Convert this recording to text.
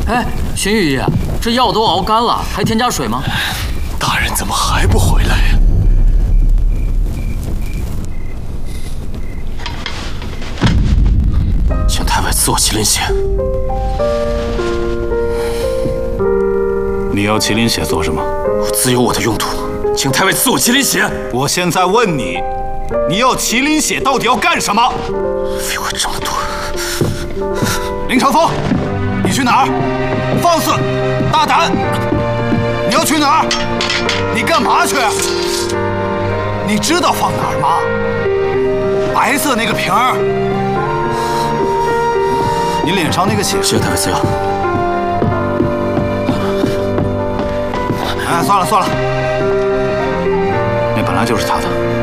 哎，荀御医，这药都熬干了，还添加水吗？ 大人怎么还不回来呀？请太尉赐我麒麟血。 你要麒麟血做什么？ 我自有我的用途，请太尉赐我麒麟血。 我现在问你，你要麒麟血到底要干什么？ 废话这么多。 林长风，你去哪儿？放肆，大胆！你要去哪儿？你干嘛去？你知道放哪儿吗？白色那个瓶儿，你脸上那个血。 谢谢太尉赐药。 哎，算了，那本来就是他的。